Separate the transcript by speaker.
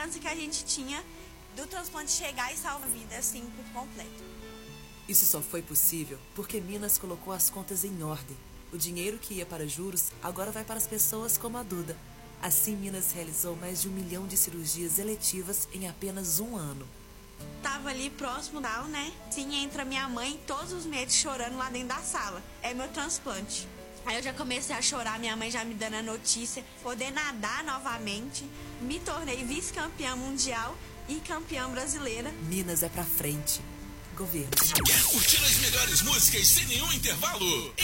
Speaker 1: esperança que a gente tinha do transplante chegar e salvar a vida, assim, por completo.
Speaker 2: Isso só foi possível porque Minas colocou as contas em ordem. O dinheiro que ia para juros agora vai para as pessoas como a Duda. Assim, Minas realizou mais de 1 milhão de cirurgias eletivas em apenas um ano.
Speaker 1: Tava ali próximo da aula, né? Sim, entra minha mãe todos os meses chorando lá dentro da sala. É meu transplante. Aí eu já comecei a chorar, minha mãe já me dando a notícia, poder nadar novamente, me tornei vice-campeã mundial e campeã brasileira.
Speaker 2: Minas é pra frente. Governo.
Speaker 3: Quer curtir as melhores músicas sem nenhum intervalo?